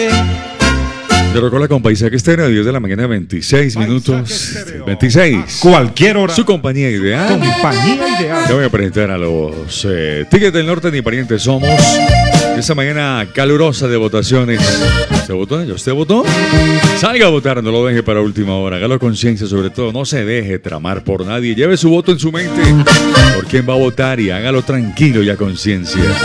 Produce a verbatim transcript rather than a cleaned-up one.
De Rocola con Paisaje Estéreo, diez de la mañana, veintiséis minutos. veintiséis. Cualquier hora. Su compañía ideal. Compañía ideal. Te voy a presentar a los eh, Tigres del Norte, ni parientes somos. Esta mañana calurosa de votaciones. ¿Usted votó? ¿Ya usted votó? Salga a votar, no lo deje para última hora. Hágalo con conciencia, sobre todo. No se deje tramar por nadie. Lleve su voto en su mente por quién va a votar y hágalo tranquilo y a conciencia.